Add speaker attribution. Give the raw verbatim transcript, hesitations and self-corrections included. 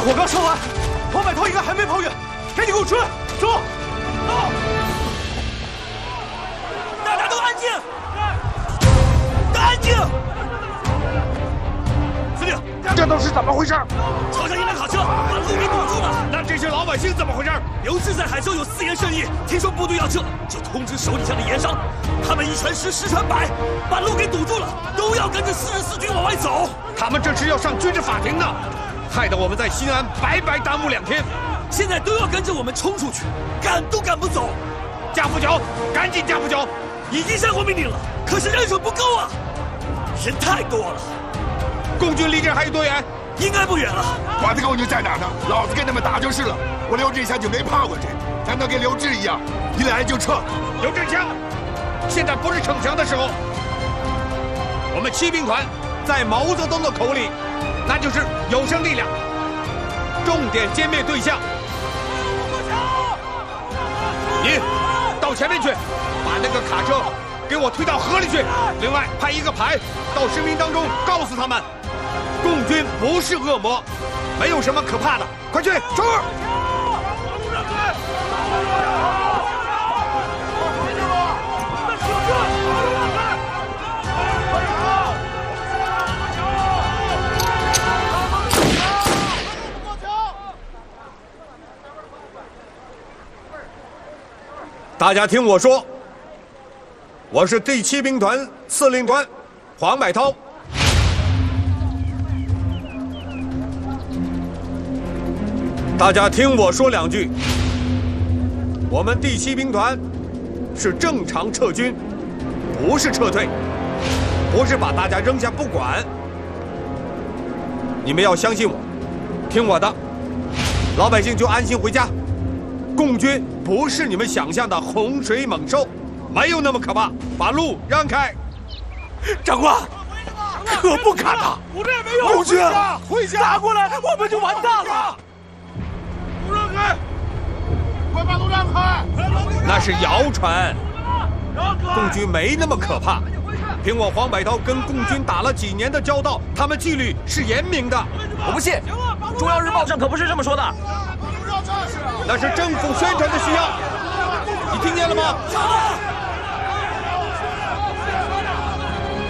Speaker 1: 火刚烧完，黄百韬应该还没跑远，赶紧给我追！走！走！
Speaker 2: 大家都安静！都安静！司令，
Speaker 3: 这都是怎么回事？
Speaker 2: 朝向一辆卡车把路给堵住了。
Speaker 3: 那这些老百姓怎么回事？
Speaker 2: 刘志在海州有四言胜意，听说部队要撤，就通知手底下的盐商，他们一传十，十传百，把路给堵住了，都要跟着四十四军往外走。
Speaker 3: 他们这是要上军事法庭的，害得我们在西安白白耽误两天。
Speaker 2: 现在都要跟着我们冲出去，赶都赶不走。
Speaker 3: 加副酒，赶紧加副酒！
Speaker 2: 已经下过命令了，可是人手不够啊，人太多了。
Speaker 3: 共军离这还有多远？
Speaker 2: 应该不远了。
Speaker 4: 管他共军在哪呢？老子跟他们打就是了。我刘志祥就没怕过这，难道跟刘志一样，一来就撤？
Speaker 3: 刘志强，现在不是逞强的时候。我们骑兵团在毛泽东的口里，那就是有生力量。重点歼灭对象。你到前面去，把那个卡车给我推到河里去。另外派一个排到士兵当中，告诉他们，共军不是恶魔，没有什么可怕的。快去，冲！大家听我说，我是第七兵团司令官黄百韬。大家听我说两句，我们第七兵团是正常撤军，不是撤退，不是把大家扔下不管。你们要相信我，听我的，老百姓就安心回家。共军不是你们想象的洪水猛兽，没有那么可怕。把路让开。
Speaker 2: 长官，可不敢啊！
Speaker 4: 我这也没有。
Speaker 2: 共军
Speaker 4: 回家，
Speaker 2: 打过来，我们就完蛋了。
Speaker 4: 路让开，快把路让开！
Speaker 3: 那是谣传，共军没那么可怕。凭我黄百韬跟共军打了几年的交道，他们纪律是严明的。
Speaker 1: 我不信，中央日报上可不是这么说的。
Speaker 3: 那是政府宣传的需要，你听见了吗？